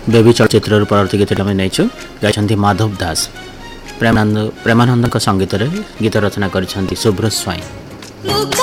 Baby चलचित्र परवर्ती गीत आम नहीं गाई माधव दास प्रेमानंद संगीत रे गीत रचना कर शुभ्र स्वाई।